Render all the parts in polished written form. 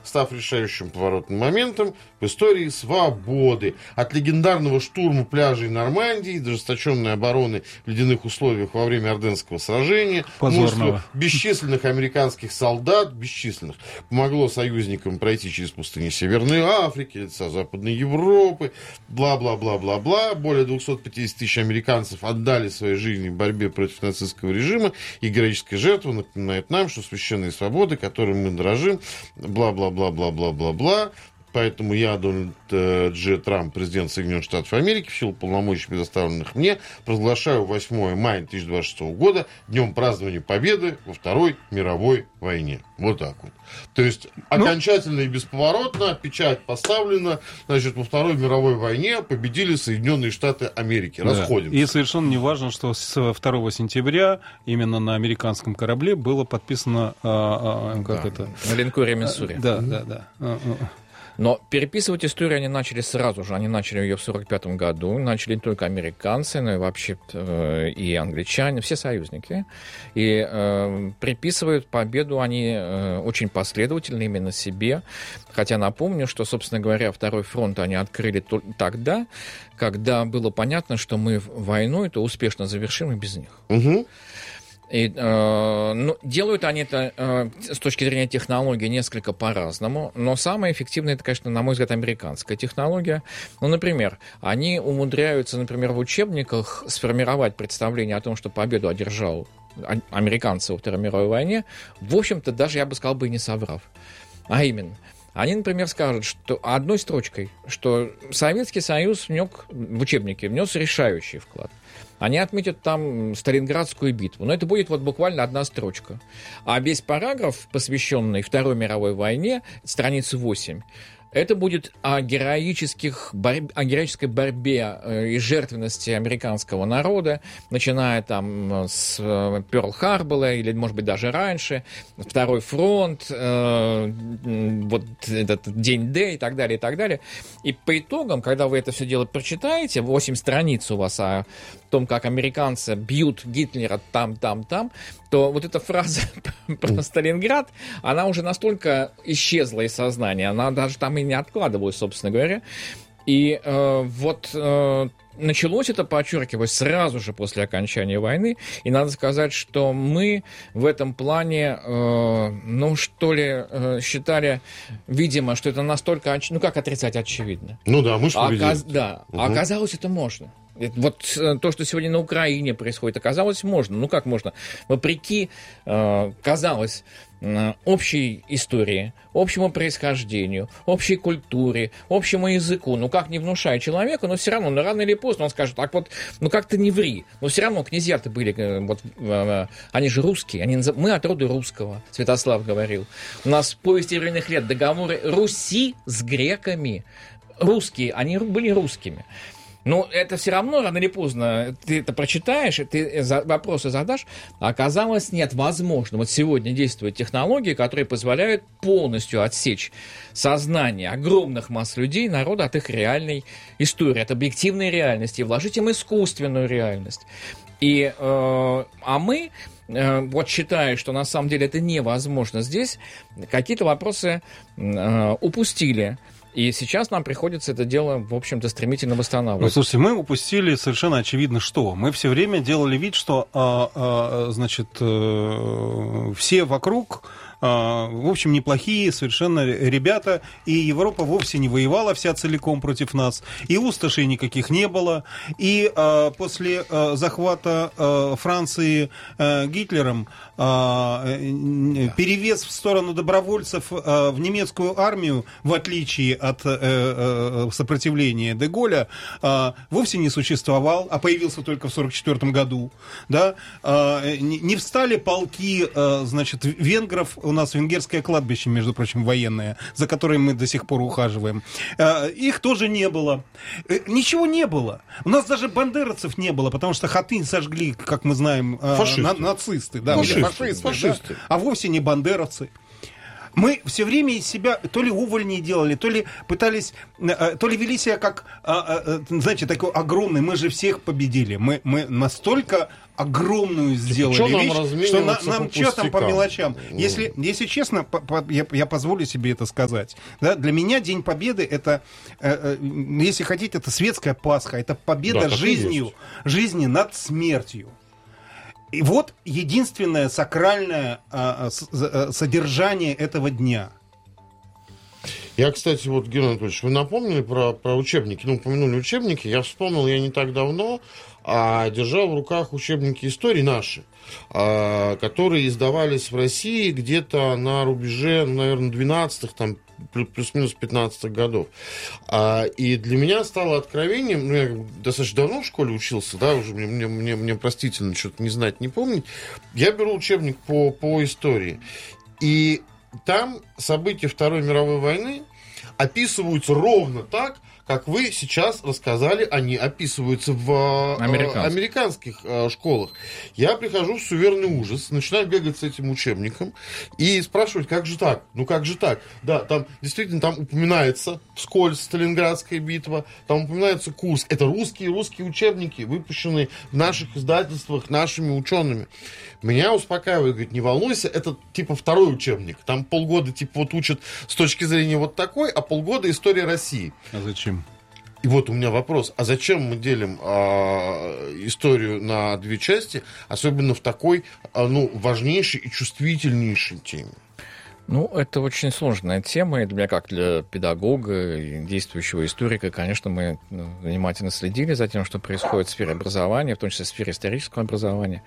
став решающим поворотным моментом в истории свободы. От легендарного штурма пляжей Нормандии до ожесточенной обороны в ледяных условиях во время Орденского сражения, множество бесчисленных американских солдат, помогло союзникам пройти через пустыни Северной Африки, лица Западной Европы, бла-бла-бла-бла-бла. Более 250 тысяч американцев отдали свои жизни в борьбе против нацистского режима, и героическая жертва напоминает нам, что священные свободы, которым мы дорожим, бла-бла-бла-бла-бла-бла-бла. Поэтому я, Дональд Дж. Трамп, президент Соединенных Штатов Америки, в силу полномочий, предоставленных мне, провозглашаю 8 мая 2026 года днем празднования Победы во Второй мировой войне. Вот так вот. То есть окончательно и бесповоротно печать поставлена. Значит, во Второй мировой войне победили Соединенные Штаты Америки. Расходимся. И совершенно не важно, что с 2 сентября именно на американском корабле было подписано... На линкоре «Миссури». Да. Но переписывать историю они начали сразу же. Они начали ее в 1945 году. Начали не только американцы, но и вообще и англичане, все союзники. И приписывают победу они очень последовательно именно себе. Хотя напомню, что, собственно говоря, Второй фронт они открыли тогда, когда было понятно, что мы войну эту успешно завершим и без них. Угу. И, делают они это с точки зрения технологии несколько по-разному, но самое эффективное, это, конечно, на мой взгляд, американская технология. Например, они умудряются, в учебниках сформировать представление о том, что победу одержал американцы во Второй мировой войне, в общем-то, даже, я бы сказал, и не соврав. А именно, они, например, скажут, что одной строчкой, что Советский Союз в учебнике внес решающий вклад. Они отметят там Сталинградскую битву. Но это будет буквально одна строчка. А весь параграф, посвященный Второй мировой войне, страница 8, это будет о героической борьбе и жертвенности американского народа, начиная там с Пёрл-Харбора или, может быть, даже раньше, Второй фронт, вот этот день Д и так далее, и так далее. И по итогам, когда вы это все дело прочитаете, 8 страниц у вас о том, как американцы бьют Гитлера там, то вот эта фраза про Сталинград, она уже настолько исчезла из сознания, она даже там и не откладывалась, собственно говоря. И началось это, подчеркиваю, сразу же после окончания войны. И надо сказать, что мы в этом плане, считали, видимо, что это настолько, как отрицать, очевидно. Мы же победили. А оказалось, это можно. Вот то, что сегодня на Украине происходит, оказалось, можно. Как можно? Вопреки, казалось, общей истории, общему происхождению, общей культуре, общему языку. Как не внушая человеку, но все равно, рано или поздно он скажет, как-то не ври. Но все равно князья-то были, они же русские, мы от рода русского, Святослав говорил. У нас в повести временных лет договоры Руси с греками. Русские, они были русскими. Но это все равно, рано или поздно, ты это прочитаешь, и ты вопросы задашь, а оказалось, нет, возможно. Вот сегодня действуют технологии, которые позволяют полностью отсечь сознание огромных масс людей, народа от их реальной истории, от объективной реальности, и вложить им искусственную реальность. А мы, считая, что на самом деле это невозможно здесь, какие-то вопросы упустили. И сейчас нам приходится это дело, в общем-то, стремительно восстанавливать. Слушайте, мы упустили совершенно очевидно что. Мы все время делали вид, что, все вокруг, в общем, неплохие совершенно ребята, и Европа вовсе не воевала вся целиком против нас, и усташей никаких не было, и после захвата Франции Гитлером перевес в сторону добровольцев в немецкую армию, в отличие от сопротивления де Голля, вовсе не существовал, а появился только в 1944 году. Да? Не встали полки, венгров. У нас венгерское кладбище, между прочим, военное, за которым мы до сих пор ухаживаем. Их тоже не было. Ничего не было. У нас даже бандеровцев не было, потому что Хатынь сожгли, как мы знаем, нацисты. Да, фашисты. Да? А вовсе не бандеровцы. Мы все время из себя то ли увольни делали, то ли пытались, то ли вели себя как, знаете, такой огромный, мы же всех победили. Мы настолько огромную сделали вещь, что нам что там по мелочам. Если честно, я позволю себе это сказать. Да, для меня День Победы это, если хотите, это светская Пасха, это победа жизни над смертью. И вот единственное сакральное содержание этого дня. Я, кстати, вот, Герман Анатольевич, вы напомнили про учебники, упомянули учебники, я вспомнил, я не так давно держал в руках учебники истории наши, которые издавались в России где-то на рубеже, наверное, 12-х, там, плюс-минус 15-х годов. И для меня стало откровением, я достаточно давно в школе учился, да, уже мне простительно что-то не знать, не помнить. Я беру учебник по истории, и там события Второй мировой войны описываются ровно так, как вы сейчас рассказали, они описываются в американских школах. Я прихожу в суеверный ужас, начинаю бегать с этим учебником и спрашивать, как же так? Ну как же так? Да, там действительно там упоминается вскользь Сталинградская битва, там упоминается Курск. Это русские учебники, выпущенные в наших издательствах нашими учеными. Меня успокаивает, говорит, не волнуйся, это типа второй учебник. Там полгода типа вот учат с точки зрения вот такой, а полгода история России. А зачем? И вот у меня вопрос, а зачем мы делим историю на две части, особенно в такой, важнейшей и чувствительнейшей теме? Это очень сложная тема, и для меня, как для педагога и действующего историка, конечно, мы внимательно следили за тем, что происходит в сфере образования, в том числе в сфере исторического образования.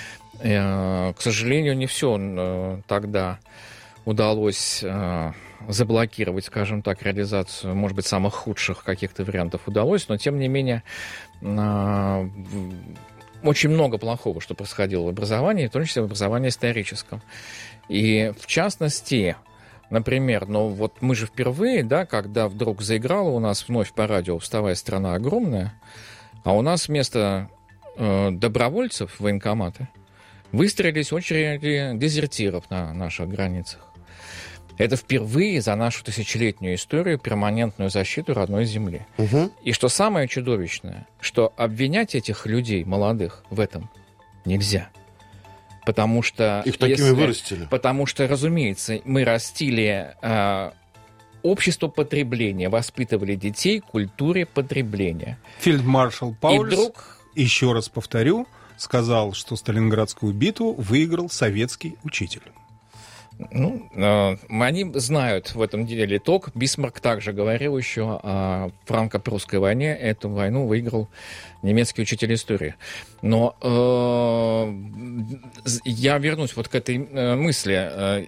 К сожалению, не все тогда удалось заблокировать, скажем так, реализацию, может быть, самых худших каких-то вариантов удалось, но, тем не менее, очень много плохого, что происходило в образовании, в том числе в образовании историческом. И, в частности, например, вот мы же впервые, да, когда вдруг заиграла у нас вновь по радио «Вставая, страна огромная», а у нас вместо добровольцев в военкоматы выстроились очереди дезертиров на наших границах. Это впервые за нашу тысячелетнюю историю перманентную защиту родной земли. Угу. И что самое чудовищное, что обвинять этих людей, молодых, в этом нельзя. Потому что... Их такими вырастили. Потому что, разумеется, мы растили общество потребления, воспитывали детей культуре потребления. Фельдмаршал Паулюс, еще раз повторю, сказал, что Сталинградскую битву выиграл советский учитель. Они знают в этом деле итог. Бисмарк также говорил еще о франко-прусской войне. Эту войну выиграл немецкий учитель истории. Но я вернусь вот к этой мысли.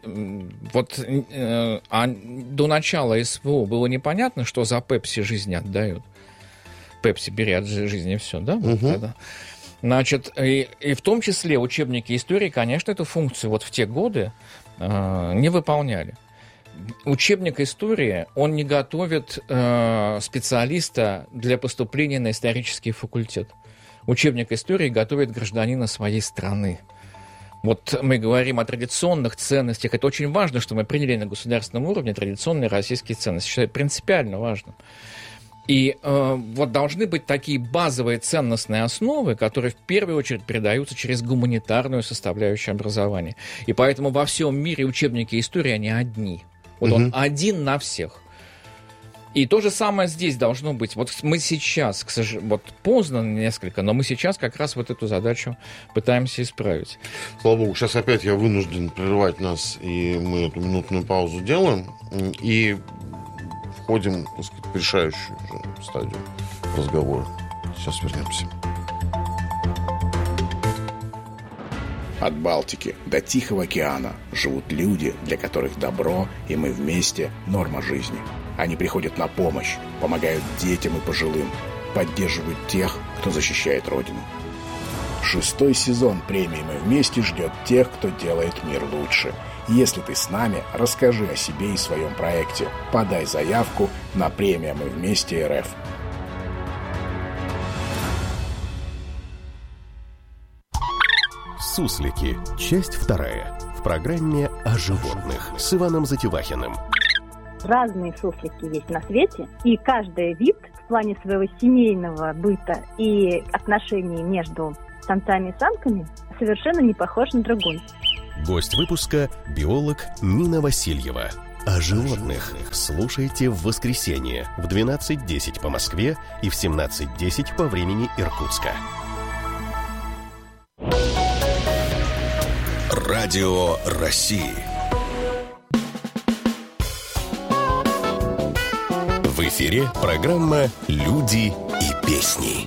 До начала СВО было непонятно, что за Пепси жизнь отдают. Пепси, бери от жизни все, да? Угу. Значит, и в том числе учебники истории, конечно, эту функцию вот в те годы не выполняли. Учебник истории, он не готовит специалиста для поступления на исторический факультет. Учебник истории готовит гражданина своей страны. Вот мы говорим о традиционных ценностях. Это очень важно, что мы приняли на государственном уровне традиционные российские ценности. Считаю принципиально важным. И вот должны быть такие базовые ценностные основы, которые в первую очередь передаются через гуманитарную составляющую образования. И поэтому во всем мире учебники истории, они одни. Вот он один на всех. И то же самое здесь должно быть. Вот мы сейчас, к сожалению, вот поздно несколько, но мы сейчас как раз вот эту задачу пытаемся исправить. Слава богу, сейчас опять я вынужден прерывать нас, и мы эту минутную паузу делаем. И входим, так сказать, в решающую уже стадию разговора. Сейчас вернемся. От Балтики до Тихого океана живут люди, для которых добро и мы вместе – норма жизни. Они приходят на помощь, помогают детям и пожилым, поддерживают тех, кто защищает Родину. 6-й сезон премии «Мы вместе» ждет тех, кто делает мир лучше. Если ты с нами, расскажи о себе и своем проекте. Подай заявку на премию «Мы вместе РФ». Суслики. Часть 2. в программе «О животных» с Иваном Затевахиным. Разные суслики есть на свете, и каждый вид в плане своего семейного быта и отношений между самцами и самками совершенно не похож на другой. Гость выпуска – биолог Нина Васильева. О животных слушайте в воскресенье в 12:10 по Москве и в 17:10 по времени Иркутска. Радио России. В эфире программа «Люди и песни».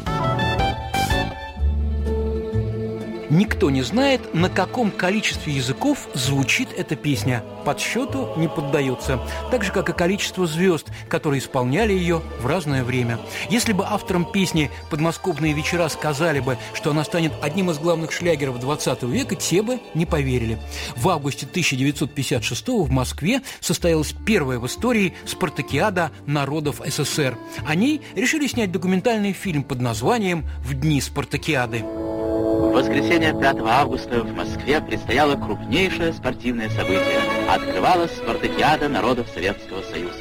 Никто не знает, на каком количестве языков звучит эта песня. Подсчету не поддается. Так же, как и количество звезд, которые исполняли ее в разное время. Если бы авторам песни «Подмосковные вечера» сказали бы, что она станет одним из главных шлягеров 20 века, те бы не поверили. В августе 1956 в Москве состоялась первая в истории спартакиада народов СССР. О ней решили снять документальный фильм под названием «В дни спартакиады». В воскресенье 5 августа в Москве предстояло крупнейшее спортивное событие. Открывалась спартакиада народов Советского Союза.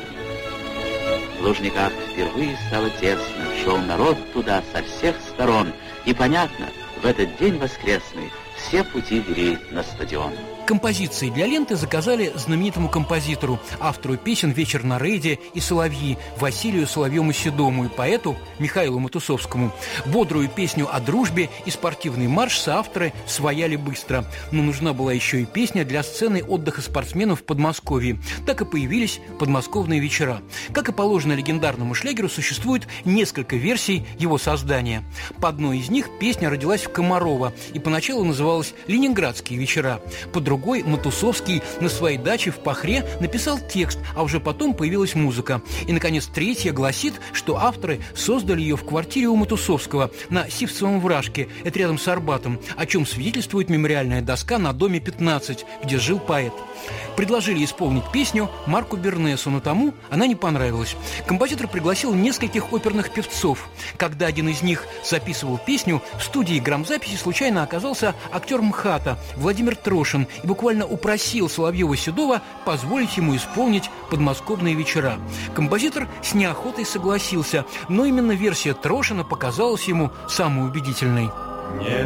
В Лужниках впервые стало тесно, шел народ туда со всех сторон. И понятно, в этот день воскресный все пути вели на стадион. Композиции для ленты заказали знаменитому композитору, автору песен «Вечер на рейде» и «Соловьи» Василию Соловьему-Седому и поэту Михаилу Матусовскому. Бодрую песню о дружбе и спортивный марш соавторы свояли быстро. Но нужна была еще и песня для сцены отдыха спортсменов в Подмосковье. Так и появились «Подмосковные вечера». Как и положено легендарному шлягеру, существует несколько версий его создания. По одной из них песня родилась в Комарово и поначалу называлась «Ленинградские вечера». По другой Матусовский на своей даче в Пахре написал текст, а уже потом появилась музыка. И, наконец, третья гласит, что авторы создали ее в квартире у Матусовского на Сивцевом вражке, это рядом с Арбатом, о чем свидетельствует мемориальная доска на доме 15, где жил поэт. Предложили исполнить песню Марку Бернесу, но тому она не понравилась. Композитор пригласил нескольких оперных певцов. Когда один из них записывал песню, в студии грамзаписи случайно оказался актер МХАТа Владимир Трошин и буквально упросил Соловьева-Седова позволить ему исполнить «Подмосковные вечера». Композитор с неохотой согласился, но именно версия Трошина показалась ему самой убедительной.